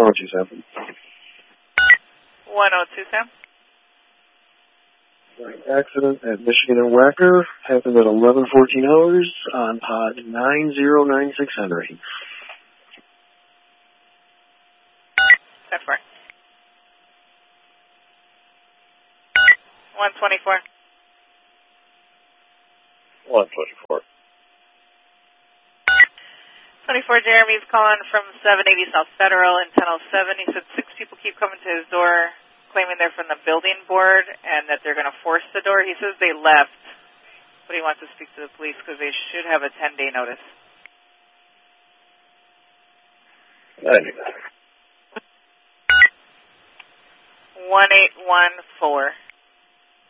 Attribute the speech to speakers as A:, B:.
A: 1027.
B: 1027.
A: Right. Accident at Michigan and Wacker happened at 11:14 hours on pod 9096 Henry.
B: 10-4. 124.
C: 124.
B: 24, Jeremy's calling from 780 South Federal in 1007. He said 6 people keep coming to his door claiming they're from the building board and that they're going to force the door. He says they left, but he wants to speak to the police because they should have a 10-day notice.
C: 99.
B: 1814.